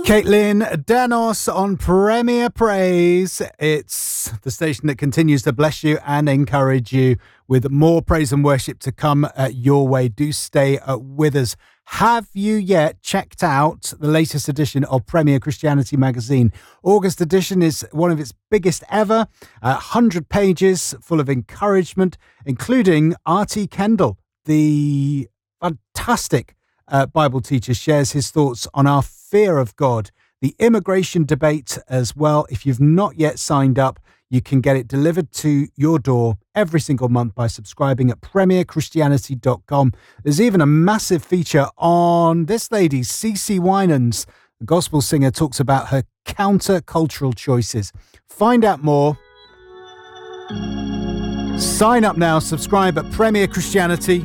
Caitlin Danos on Premier Praise. It's the station that continues to bless you and encourage you with more praise and worship to come your way. Do stay with us. Have you yet checked out the latest edition of Premier Christianity magazine? August edition is one of its biggest ever, 100 pages full of encouragement, including R.T. Kendall, the fantastic Bible teacher, shares his thoughts on our fear of God, the immigration debate as well. If you've not yet signed up, you can get it delivered to your door every single month by subscribing at premierchristianity.com. There's even a massive feature on this lady, CeCe Winans. The gospel singer talks about her counter-cultural choices. Find out more. Sign up now, subscribe at Premier Christianity.